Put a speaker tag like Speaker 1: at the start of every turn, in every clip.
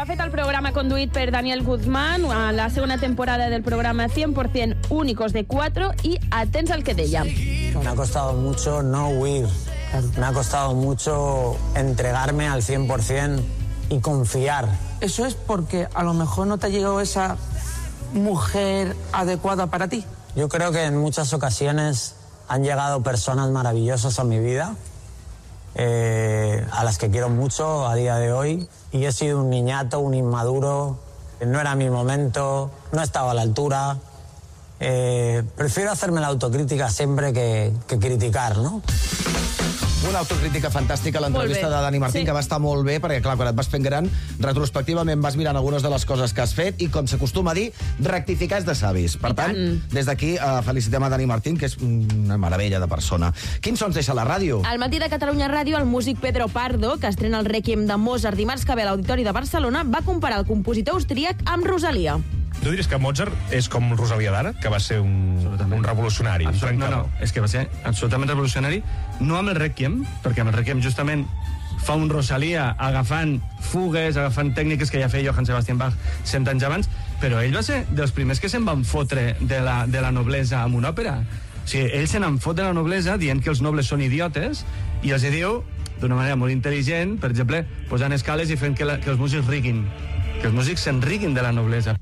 Speaker 1: ha fet el programa conduït per Daniel Guzmán a la segona temporada del programa 100% Únicos de 4 y atents al que deia.
Speaker 2: Me ha costado mucho no huir. Me ha costado mucho entregarme al 100% y confiar.
Speaker 3: ¿Eso es porque a lo mejor no te ha llegado esa mujer adecuada para ti?
Speaker 2: Yo creo que en muchas ocasiones han llegado personas maravillosas a mi vida, a las que quiero mucho a día de hoy, y he sido un niñato, un inmaduro, no era mi momento, no estaba a la altura. Prefiero hacerme la autocrítica siempre que criticar, ¿no?
Speaker 4: Una autocrítica fantàstica, l'entrevista de Dani Martín, que va estar molt bé, perquè, clar, quan et vas fent gran, retrospectivament vas mirant algunes de les coses que has fet i, com s'acostuma a dir, rectificar és de savis. Per tant, des d'aquí felicitem a Dani Martín, que és una meravella de persona. Quins sons deixa la ràdio?
Speaker 1: Al matí de Catalunya Ràdio, el músic Pedro Pardo, que estrena el Rèquiem de Mozart dimarts que ve a l'Auditori de Barcelona, va comparar el compositor austríac amb Rosalia.
Speaker 5: Tu diries que Mozart és com Rosalia d'ara, que va ser un revolucionari?
Speaker 6: No, és que va ser absolutament revolucionari, no amb el Rèquiem, perquè amb el Rèquiem justament fa un Rosalia agafant fugues, agafant tècniques que ja feia Johann Sebastian Bach 100 anys abans, però ell va ser dels primers que se'n van fotre de la noblesa amb una òpera. O sigui, ell se n'en fot de la noblesa dient que els nobles són idiotes i els diu d'una manera molt intel·ligent, per exemple, posant escales i fent que els músics riguin, que els músics se'n riguin de la noblesa.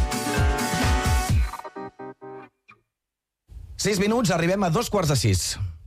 Speaker 4: 6 minuts, arribem a 5:45.